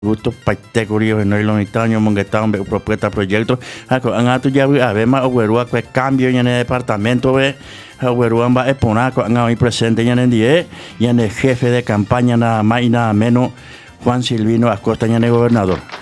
gusto paite curio no lo mitad mongueta un propuesta proyecto ako anga tu ya abema owerua que cambio en el departamento ve owerua va a poner anga hoy presente en el día y en el jefe de campaña nada más y nada menos Juan Silvino Acosta en el gobernador